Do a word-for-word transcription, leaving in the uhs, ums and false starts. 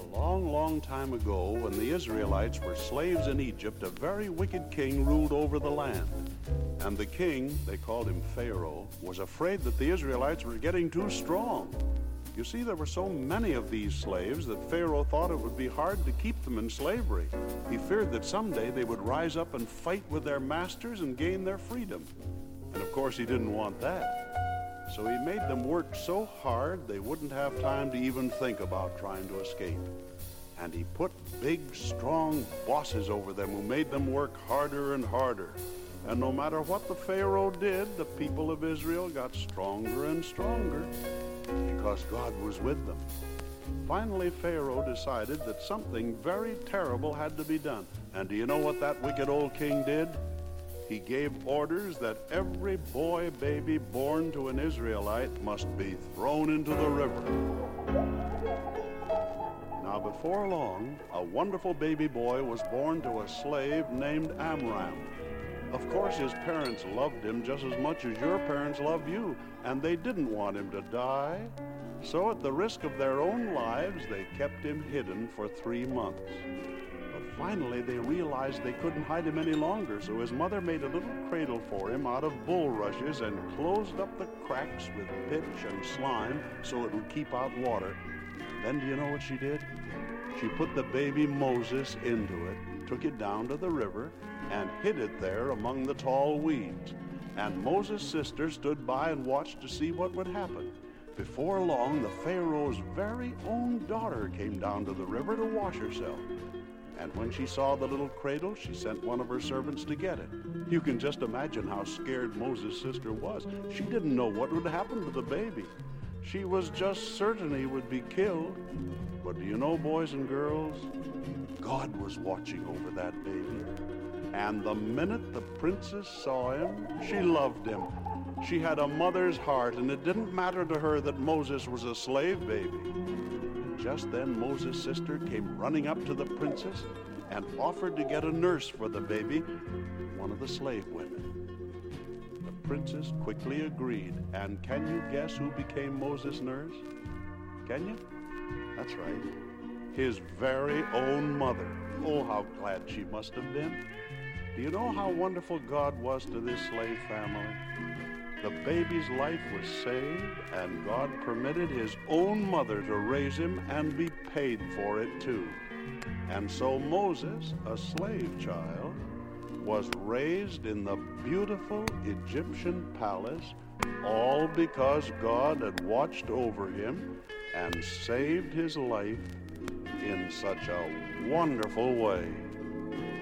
long, long time ago, when the Israelites were slaves in Egypt, a very wicked king ruled over the land. And the king, they called him Pharaoh, was afraid that the Israelites were getting too strong. You see, there were so many of these slaves that Pharaoh thought it would be hard to keep them in slavery. He feared that someday they would rise up and fight with their masters and gain their freedom. And of course, he didn't want that. So he made them work so hard they wouldn't have time to even think about trying to escape. And he put big, strong bosses over them who made them work harder and harder. And no matter what the Pharaoh did, the people of Israel got stronger and stronger because God was with them. Finally, Pharaoh decided that something very terrible had to be done. And do you know what that wicked old king did? He gave orders that every boy baby born to an Israelite must be thrown into the river. Now, before long, a wonderful baby boy was born to a slave named Amram. Of course, his parents loved him just as much as your parents love you, and they didn't want him to die. So at the risk of their own lives, they kept him hidden for three months. Finally, they realized they couldn't hide him any longer, so his mother made a little cradle for him out of bulrushes and closed up the cracks with pitch and slime so it would keep out water. Then do you know what she did? She put the baby Moses into it, took it down to the river, and hid it there among the tall weeds. And Moses' sister stood by and watched to see what would happen. Before long, the Pharaoh's very own daughter came down to the river to wash herself. And when she saw the little cradle, she sent one of her servants to get it. You can just imagine how scared Moses' sister was. She didn't know what would happen to the baby. She was just certain he would be killed. But do you know, boys and girls, God was watching over that baby. And the minute the princess saw him, she loved him. She had a mother's heart, and it didn't matter to her that Moses was a slave baby. Just then, Moses' sister came running up to the princess and offered to get a nurse for the baby, one of the slave women. The princess quickly agreed, and can you guess who became Moses' nurse? Can you? That's right, his very own mother. Oh, how glad she must have been. Do you know how wonderful God was to this slave family? The baby's life was saved, and God permitted his own mother to raise him and be paid for it too. And so Moses, a slave child, was raised in the beautiful Egyptian palace, all because God had watched over him and saved his life in such a wonderful way.